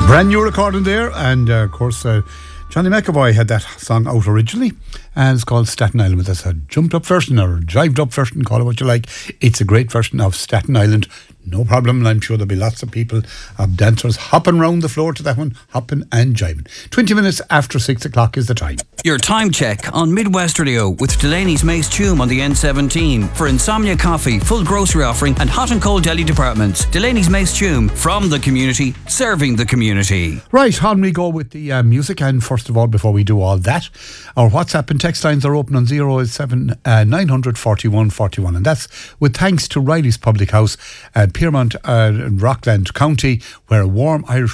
Brand new recording there, and of course Johnny McAvoy had that song out originally, and it's called Staten Island, but that's a jumped up version or jived up version, call it what you like. It's a great version of Staten Island, no problem, and I'm sure there'll be lots of people, dancers hopping around the floor to that one, hopping and jiving. 20 minutes after 6 o'clock is the time. Your time check on Midwest Radio with Delaney's Mace Tume on the N17 for Insomnia Coffee, full grocery offering and hot and cold deli departments. Delaney's Mace Tume, from the community, serving the community. Right, on we go with the music, and first of all, before we do all that, our WhatsApp and text lines are open on 087 900 41 41, and that's with thanks to Riley's Public House at Piermont, Rockland County, where a warm Irish